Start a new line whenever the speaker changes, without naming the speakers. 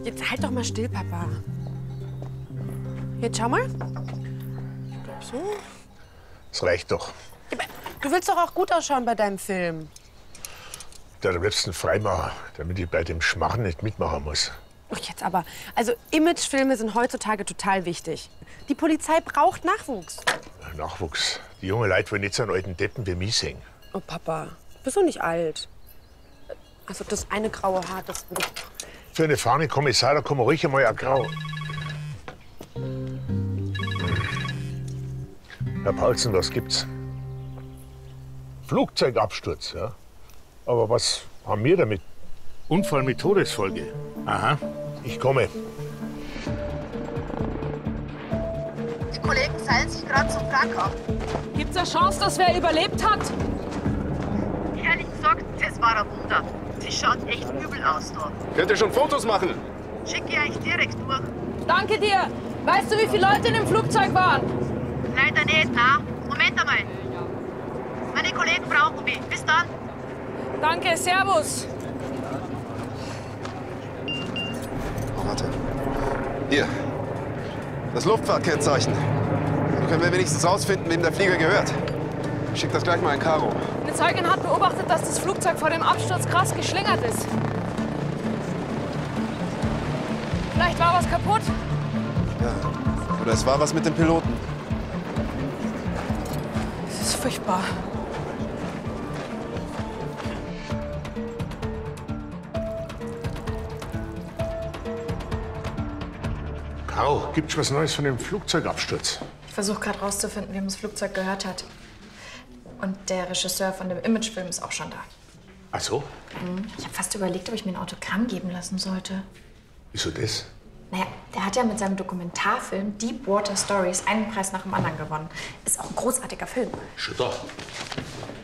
Jetzt halt doch mal still, Papa. Jetzt schau mal. So.
Das reicht doch.
Du willst doch auch gut ausschauen bei deinem Film.
Der am liebsten freimachen, damit ich bei dem Schmarrn nicht mitmachen muss.
Ach, jetzt aber. Also, Imagefilme sind heutzutage total wichtig. Die Polizei braucht Nachwuchs.
Nachwuchs. Die jungen Leute wollen nicht so einen alten Deppen wie mich sehen.
Oh, Papa, bist du nicht alt? Also, das eine graue Haar, das würde...
Für eine Fahne Kommissar, da kann man ruhig einmal ein Grau. Herr Paulsen, was gibt's? Flugzeugabsturz, ja. Aber was haben wir damit? Unfall mit Todesfolge. Aha, ich komme.
Die Kollegen seilen sich gerade zum Wrack ab.
Gibt's eine Chance, dass wer überlebt hat?
Ehrlich gesagt, das war ein Wunder. Das schaut echt übel aus da.
Könnt ihr schon Fotos machen?
Schicke ich euch direkt durch.
Danke dir. Weißt du, wie viele Leute in dem Flugzeug waren?
Leider nicht, na. Moment einmal. Meine Kollegen brauchen mich. Bis dann.
Danke, Servus.
Oh, warte. Hier. Das Luftfahrtkennzeichen. Dann können wir wenigstens rausfinden, wem der Flieger gehört. Ich schick das gleich mal an Caro.
Eine Zeugin hat beobachtet, dass das Flugzeug vor dem Absturz krass geschlingert ist. Vielleicht war was kaputt.
Ja. Oder es war was mit dem Piloten.
Das ist furchtbar.
Caro, gibt's was Neues von dem Flugzeugabsturz?
Ich versuche gerade rauszufinden, wem das Flugzeug gehört hat. Und der Regisseur von dem Imagefilm ist auch schon da.
Ach so?
Ich habe fast überlegt, ob ich mir ein Autogramm geben lassen sollte.
Wieso das?
Naja, der hat ja mit seinem Dokumentarfilm Deepwater Stories einen Preis nach dem anderen gewonnen. Ist auch ein großartiger Film.
Schon doch.